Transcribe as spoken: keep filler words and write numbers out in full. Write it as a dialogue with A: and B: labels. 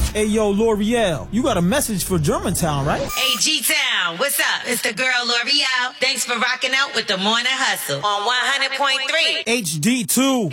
A: Hey, yo, L'Oreal, you got a message for Germantown, right?
B: Hey, G-Town, what's up? It's the girl L'Oreal. Thanks for rocking out with the Morning Hustle on one hundred point three.
A: H D two.